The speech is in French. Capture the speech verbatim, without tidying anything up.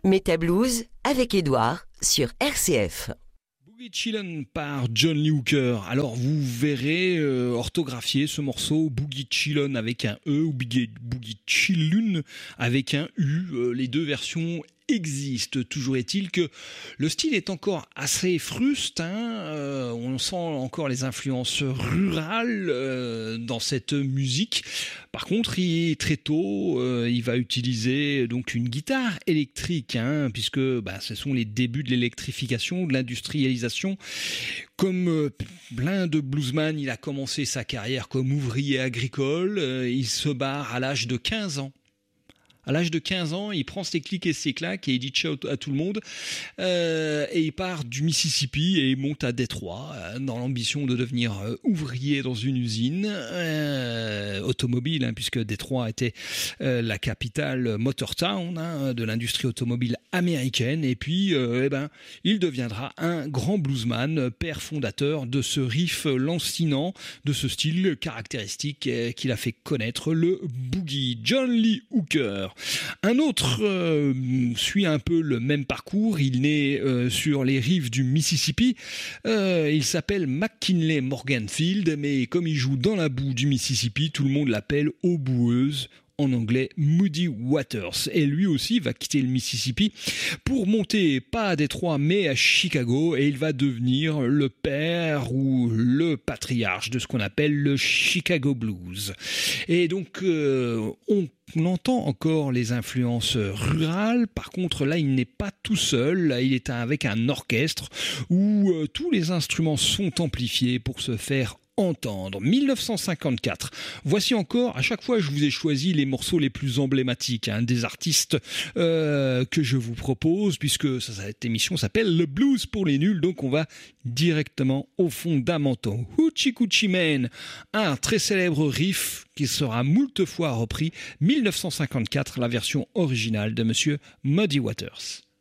Meta Blues avec Édouard sur R C F. Boogie Chillin' par John Lee Hooker. Alors vous verrez euh, orthographier ce morceau Boogie Chillin' avec un E ou Boogie, Boogie Chillun' avec un U. Euh, les deux versions existe. Toujours est-il que le style est encore assez fruste, hein, euh, on sent encore les influences rurales euh, dans cette musique. Par contre, il, très tôt, euh, il va utiliser donc une guitare électrique, hein, puisque bah, ce sont les débuts de l'électrification, de l'industrialisation. Comme euh, plein de bluesman, il a commencé sa carrière comme ouvrier agricole. Euh, il se barre à l'âge de quinze ans. À l'âge de quinze ans, il prend ses clics et ses claques et il dit ciao à tout le monde. Euh, et il part du Mississippi et il monte à Détroit euh, dans l'ambition de devenir euh, ouvrier dans une usine euh, automobile, hein, puisque Détroit était euh, la capitale Motortown, hein, de l'industrie automobile américaine. Et puis, euh, eh ben, il deviendra un grand bluesman, père fondateur de ce riff lancinant, de ce style caractéristique euh, qu'il a fait connaître, le boogie. John Lee Hooker. Un autre euh, suit un peu le même parcours. Il naît euh, sur les rives du Mississippi. Euh, il s'appelle McKinley Morganfield, mais comme il joue dans la boue du Mississippi, tout le monde l'appelle eau boueuse. En anglais, Muddy Waters. Et lui aussi va quitter le Mississippi pour monter pas à Détroit mais à Chicago, et il va devenir le père ou le patriarche de ce qu'on appelle le Chicago Blues. Et donc euh, on On entend encore les influences rurales. Par contre, là, il n'est pas tout seul. Là, il est avec un orchestre où euh, tous les instruments sont amplifiés pour se faire entendre. dix-neuf cent cinquante-quatre. Voici encore, à chaque fois, je vous ai choisi les morceaux les plus emblématiques, hein, des artistes euh, que je vous propose, puisque ça, cette émission s'appelle Le Blues pour les nuls. Donc, on va directement aux fondamentaux. Hoochie Coochie Man, un très célèbre riff qui sera moult fois repris. dix-neuf cent cinquante-quatre, la version originale de Monsieur Muddy Waters.